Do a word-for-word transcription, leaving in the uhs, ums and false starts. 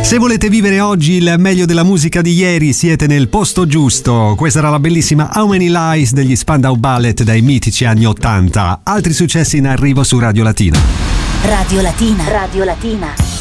Se volete vivere oggi il meglio della musica di ieri, siete nel posto giusto. Questa era la bellissima How Many Lies degli Spandau Ballet dai mitici anni ottanta. Altri successi in arrivo su Radio Latina. Radio Latina. Radio Latina.